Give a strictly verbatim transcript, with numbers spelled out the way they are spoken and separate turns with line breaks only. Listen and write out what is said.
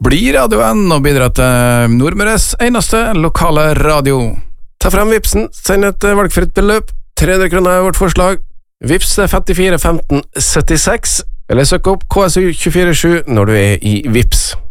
Bli radioen og bidra til Nordmøres eneste lokale radio.
Ta frem Vipsen, send et valgfritt beløp. tre hundre kroner er vårt forslag. Vips er femtifire femten syttiseks, eller søk opp K S U to fire sju når du er i Vips.